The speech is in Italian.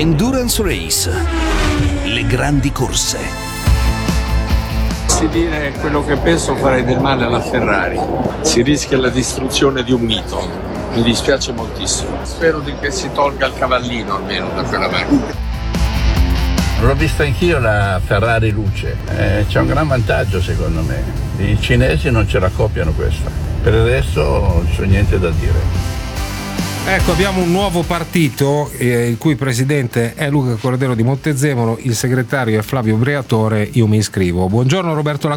Endurance Race. Le grandi corse. Se dire quello che penso farei del male alla Ferrari. Si rischia la distruzione di un mito. Mi dispiace moltissimo. Spero che si tolga il cavallino almeno da quella macchina. L'ho vista anch'io la Ferrari luce, c'è un gran vantaggio secondo me, i cinesi non ce la copiano questa, per il resto non c'è niente da dire. Ecco, abbiamo un nuovo partito, il cui presidente è Luca Cordero di Montezemolo, il segretario è Flavio Briatore, io mi iscrivo. Buongiorno Roberto